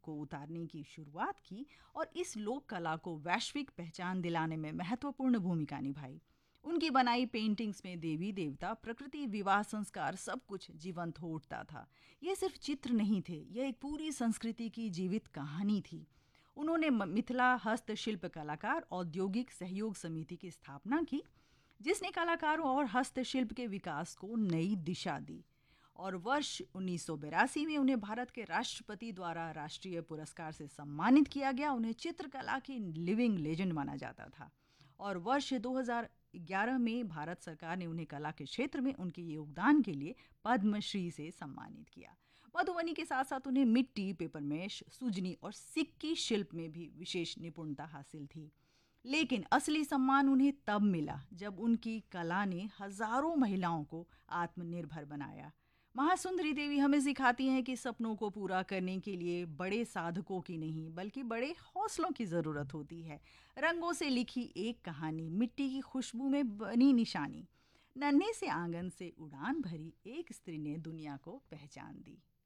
को उतारने की शुरुआत की और इस लोक कला को वैश्विक पहचान दिलाने में महत्वपूर्ण भूमिका निभाई। उनकी बनाई पेंटिंग्स में देवी देवता, प्रकृति, विवाह, संस्कार सब कुछ जीवंत हो उठता था। ये सिर्फ चित्र नहीं थे, यह एक पूरी संस्कृति की जीवित कहानी थी। उन्होंने मिथिला हस्तशिल्प कलाकार औद्योगिक सहयोग समिति की स्थापना की, जिसने कलाकारों और हस्तशिल्प के विकास को नई दिशा दी। और वर्ष 1982 में उन्हें भारत के राष्ट्रपति द्वारा राष्ट्रीय पुरस्कार से सम्मानित किया गया। उन्हें चित्रकला की लिविंग लेजेंड माना जाता था। और वर्ष 2011 में भारत सरकार ने उन्हें कला के क्षेत्र में उनके योगदान के लिए पद्मश्री से सम्मानित किया। मधुबनी के साथ साथ उन्हें मिट्टी, पेपरमेश, सुजनी और सिक्की शिल्प में भी विशेष निपुणता हासिल थी। लेकिन असली सम्मान उन्हें तब मिला जब उनकी कला ने हजारों महिलाओं को आत्मनिर्भर बनाया। महासुंदरी देवी हमें सिखाती हैं कि सपनों को पूरा करने के लिए बड़े साधकों की नहीं बल्कि बड़े हौसलों की ज़रूरत होती है। रंगों से लिखी एक कहानी, मिट्टी की खुशबू में बनी निशानी, नन्हे से आंगन से उड़ान भरी एक स्त्री ने दुनिया को पहचान दी।